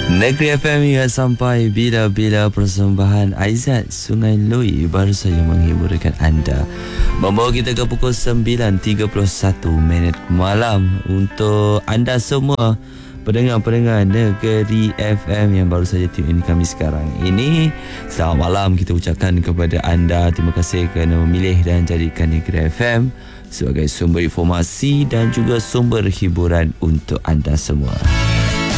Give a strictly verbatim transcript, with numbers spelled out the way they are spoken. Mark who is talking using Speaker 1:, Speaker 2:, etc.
Speaker 1: Negeri F M hingga sampai bila-bila persembahan Aizat Sungai Lui baru saja menghiburkan anda, membawa kita ke pukul sembilan tiga puluh satu minit malam. Untuk anda semua pendengar-pendengar Negeri F M yang baru saja tune in kami sekarang ini, selamat malam kita ucapkan kepada anda. Terima kasih kerana memilih dan jadikan Negeri F M sebagai sumber informasi dan juga sumber hiburan untuk anda semua.